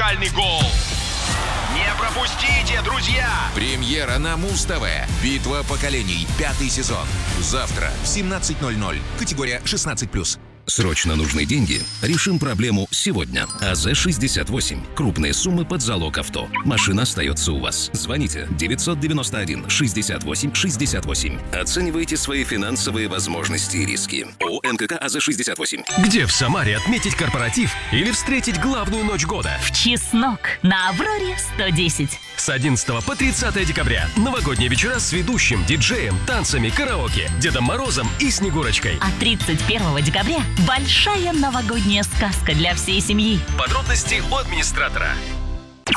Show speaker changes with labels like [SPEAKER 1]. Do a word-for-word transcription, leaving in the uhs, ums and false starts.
[SPEAKER 1] идеальный гол. Не пропустите, друзья!
[SPEAKER 2] Премьера на Муз-ТВ. Битва поколений. Пятый сезон. Завтра в семнадцать ноль ноль. Категория шестнадцать плюс.
[SPEAKER 3] Срочно нужны деньги? Решим проблему сегодня. АЗ шестьдесят восемь. Крупные суммы под залог авто. Машина остается у вас. Звоните девятьсот девяносто один шестьдесят восемь шестьдесят восемь. Оценивайте свои финансовые возможности и риски. ООО НКК АЗ шестьдесят восемь.
[SPEAKER 4] Где в Самаре отметить корпоратив или встретить главную ночь года?
[SPEAKER 5] В Чеснок на Авроре сто десять.
[SPEAKER 4] С одиннадцатого по тридцатое декабря. Новогодние вечера с ведущим, диджеем, танцами, караоке, Дедом Морозом и Снегурочкой.
[SPEAKER 5] А тридцать первого декабря большая новогодняя сказка для всей семьи.
[SPEAKER 4] Подробности у администратора.